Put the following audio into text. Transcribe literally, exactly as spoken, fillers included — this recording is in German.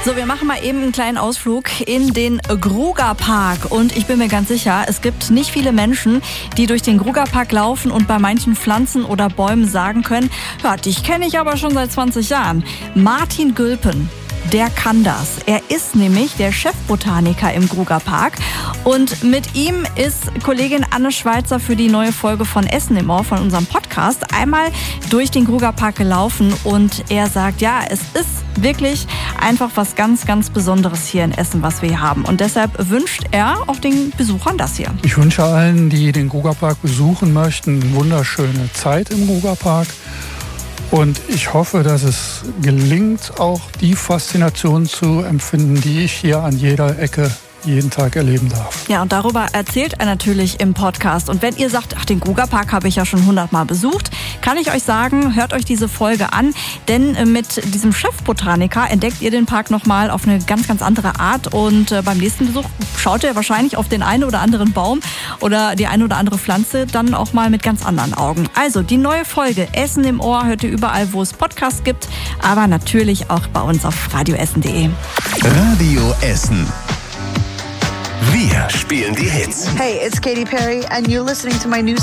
So, wir machen mal eben einen kleinen Ausflug in den Grugapark. Und ich bin mir ganz sicher, es gibt nicht viele Menschen, die durch den Grugapark laufen und bei manchen Pflanzen oder Bäumen sagen können, ja, dich kenne ich aber schon seit zwanzig Jahren. Martin Gülpen, der kann das. Er ist nämlich der Chefbotaniker im Grugapark. Und mit ihm ist Kollegin Anne Schweizer für die neue Folge von Essen im Ohr, von unserem Podcast, einmal durch den Grugapark gelaufen. Und er sagt, ja, es ist wirklich einfach was ganz, ganz Besonderes hier in Essen, was wir hier haben. Und deshalb wünscht er auch den Besuchern das hier. Ich wünsche allen, die den Grugapark besuchen möchten, eine wunderschöne Zeit im Grugapark. Und ich hoffe, dass es gelingt, auch die Faszination zu empfinden, die ich hier an jeder Ecke jeden Tag erleben darf. Ja, und darüber erzählt er natürlich im Podcast. Und wenn ihr sagt, ach, den Grugapark habe ich ja schon hundertmal besucht, kann ich euch sagen, hört euch diese Folge an. Denn mit diesem Chefbotaniker entdeckt ihr den Park nochmal auf eine ganz, ganz andere Art. Und beim nächsten Besuch schaut ihr wahrscheinlich auf den einen oder anderen Baum oder die eine oder andere Pflanze dann auch mal mit ganz anderen Augen. Also die neue Folge Essen im Ohr hört ihr überall, wo es Podcasts gibt, aber natürlich auch bei uns auf radio essen punkt de. Radio Essen. Wir spielen die Hits. Hey, it's Katy Perry and you're listening to my new